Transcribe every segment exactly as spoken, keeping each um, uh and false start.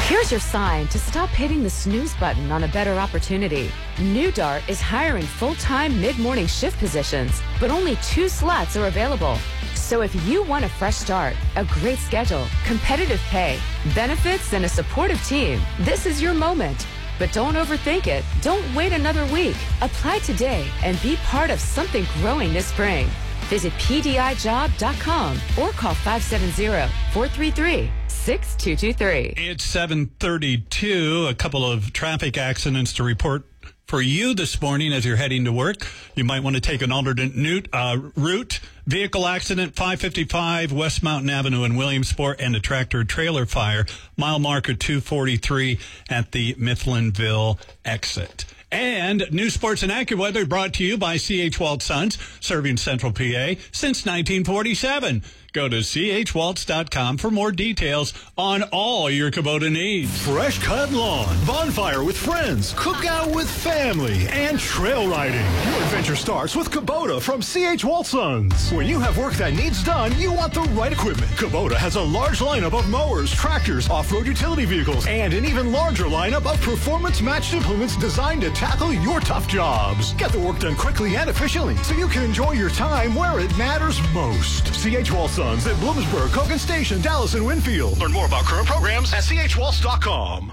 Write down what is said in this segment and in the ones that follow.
Here's your sign to stop hitting the snooze button on a better opportunity. New Dart is hiring full-time mid-morning shift positions, but only two slots are available. So if you want a fresh start, a great schedule, competitive pay, benefits, and a supportive team, this is your moment. But don't overthink it. Don't wait another week. Apply today and be part of something growing this spring. Visit P D I job dot com or call five seven zero, four three three, six two two three. It's seven thirty-two. A couple of traffic accidents to report for you this morning as you're heading to work. You might want to take an alternate uh, route. Vehicle accident, five fifty-five West Mountain Avenue in Williamsport, and a tractor-trailer fire, mile marker two forty-three at the Mifflinville exit. And New Sports and AccuWeather brought to you by C H. Waltz Sons, serving Central P A since nineteen forty-seven. Go to C H waltz dot com for more details on all your Kubota needs. Fresh cut lawn, bonfire with friends, cookout with family, and trail riding. Your adventure starts with Kubota from C H. Waltz Sons. When you have work that needs done, you want the right equipment. Kubota has a large lineup of mowers, tractors, off-road utility vehicles, and an even larger lineup of performance-matched implements designed to tackle your tough jobs. Get the work done quickly and efficiently so you can enjoy your time where it matters most. C H. Waltz Sons at Bloomsburg, Cogan Station, Dallas, and Winfield. Learn more about current programs at C H waltz dot com.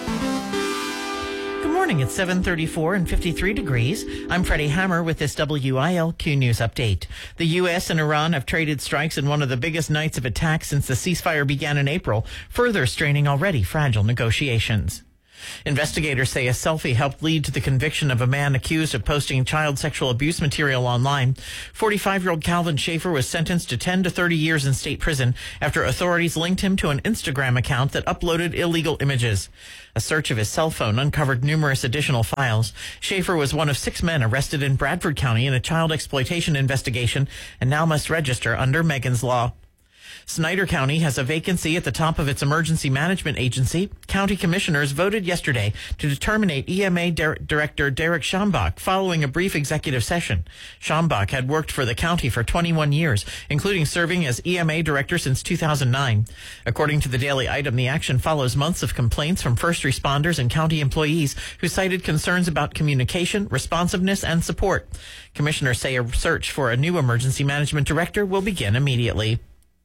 Good morning. It's seven thirty-four and fifty-three degrees. I'm Freddie Hammer with this W I L Q News update. The U S and Iran have traded strikes in one of the biggest nights of attacks since the ceasefire began in April, further straining already fragile negotiations. Investigators say a selfie helped lead to the conviction of a man accused of posting child sexual abuse material online. forty-five-year-old Calvin Schaefer was sentenced to ten to thirty years in state prison after authorities linked him to an Instagram account that uploaded illegal images. A search of his cell phone uncovered numerous additional files. Schaefer was one of six men arrested in Bradford County in a child exploitation investigation and now must register under Megan's Law. Snyder County has a vacancy at the top of its emergency management agency. County commissioners voted yesterday to terminate E M A Der- Director Derek Schambach following a brief executive session. Schambach had worked for the county for twenty-one years, including serving as E M A director since two thousand nine. According to the Daily Item, the action follows months of complaints from first responders and county employees who cited concerns about communication, responsiveness, and support. Commissioners say a search for a new emergency management director will begin immediately.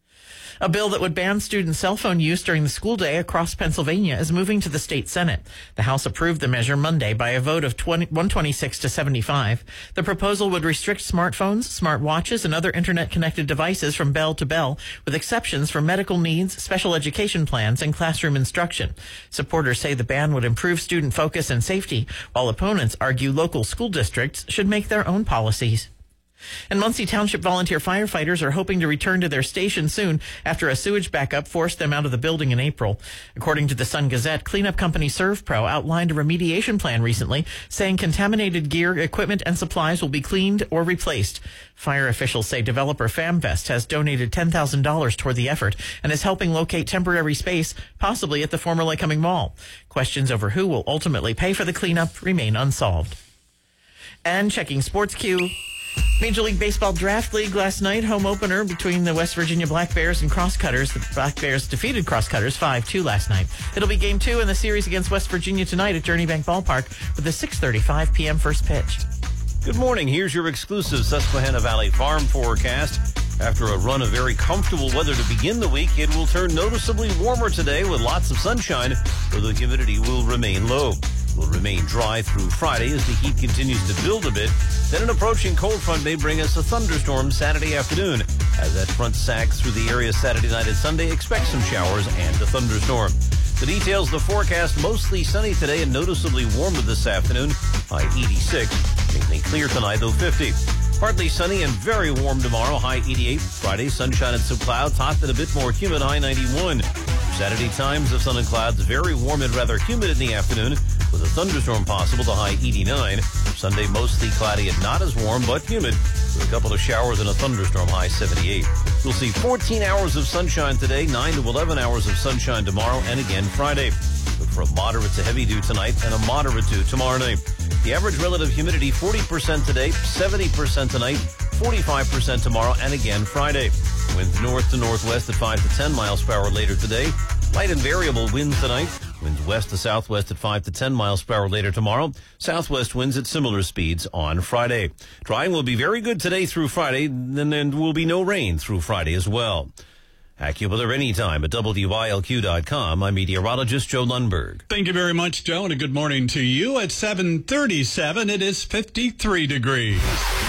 A bill that would ban student cell phone use during the school day across Pennsylvania is moving to the state Senate. The House approved the measure Monday by a vote of one twenty-six to seventy-five. The proposal would restrict smartphones, smart watches, and other internet-connected devices from bell to bell, with exceptions for medical needs, special education plans, and classroom instruction. Supporters say the ban would improve student focus and safety, while opponents argue local school districts should make their own policies. And Muncie Township volunteer firefighters are hoping to return to their station soon after a sewage backup forced them out of the building in April. According to the Sun Gazette, cleanup company ServPro outlined a remediation plan recently, saying contaminated gear, equipment, and supplies will be cleaned or replaced. Fire officials say developer FamVest has donated ten thousand dollars toward the effort and is helping locate temporary space, possibly at the former Lycoming Mall. Questions over who will ultimately pay for the cleanup remain unsolved. And checking Sports Q. Major League Baseball Draft League last night, home opener between the West Virginia Black Bears and Crosscutters. The Black Bears defeated Crosscutters five two last night. It'll be game two in the series against West Virginia tonight at Journey Bank Ballpark with a six thirty-five p.m. first pitch. Good morning. Here's your exclusive Susquehanna Valley farm forecast. After a run of very comfortable weather to begin the week, it will turn noticeably warmer today with lots of sunshine, though the humidity will remain low. Will remain dry through Friday as the heat continues to build a bit. Then an approaching cold front may bring us a thunderstorm Saturday afternoon. As that front sags through the area Saturday night and Sunday, expect some showers and a thunderstorm. The details, the forecast, mostly sunny today and noticeably warmer this afternoon. High eighty-six. Mainly clear tonight, though fifty. Partly sunny and very warm tomorrow, high eighty-eight. Friday, sunshine and some clouds, hot and a bit more humid, high ninety-one. Saturday, times of sun and clouds, very warm and rather humid in the afternoon, with a thunderstorm possible, to high eighty-nine. Sunday, mostly cloudy and not as warm, but humid, with a couple of showers and a thunderstorm, high seventy-eight. We'll see fourteen hours of sunshine today, nine to eleven hours of sunshine tomorrow, and again Friday. Look for a moderate to heavy dew tonight and a moderate dew tomorrow night. The average relative humidity, forty percent today, seventy percent tonight, forty-five percent tomorrow, and again Friday. Winds north to northwest at five to ten miles per hour later today. Light and variable winds tonight. Winds west to southwest at five to ten miles per hour later tomorrow. Southwest winds at similar speeds on Friday. Drying will be very good today through Friday, and there will be no rain through Friday as well. AccuWeather anytime at W I L Q dot com. I'm meteorologist Joe Lundberg. Thank you very much, Joe, and a good morning to you. At seven thirty-seven, it is fifty-three degrees.